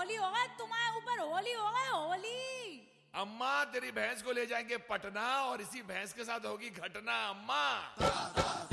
होली होगा, तुम्हारे ऊपर होली होगा, होली। अम्मा तेरी भैंस को ले जाएंगे पटना और इसी भैंस के साथ होगी घटना अम्मा।